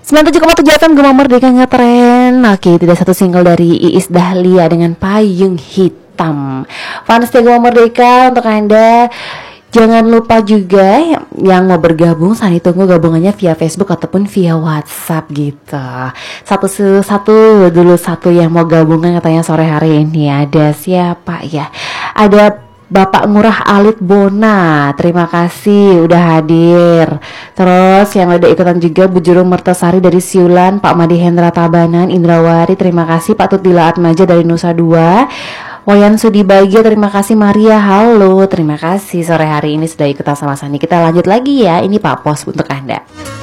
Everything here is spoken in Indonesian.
97,7 FM Gema Merdeka ngetren. Oke, tidak satu single dari Iis Dahlia dengan Payung Hitam. Fans Gema Merdeka, untuk Anda jangan lupa juga yang mau bergabung, saya tunggu gabungannya via Facebook ataupun via WhatsApp gitu. Satu yang mau gabungan katanya sore hari ini. Ada siapa ya? Ada Bapak Ngurah Alit Bona, terima kasih udah hadir. Terus yang udah ikutan juga Bu Juru Mertasari dari Siulan, Pak Madi Hendra Tabanan, Indrawari, terima kasih. Pak Tutila Atmaja dari Nusa Dua, Wayan Sudi Bagia, terima kasih. Maria, halo, terima kasih sore hari ini sudah ikutan sama Sani. Kita lanjut lagi ya, ini Pak Pos untuk Anda.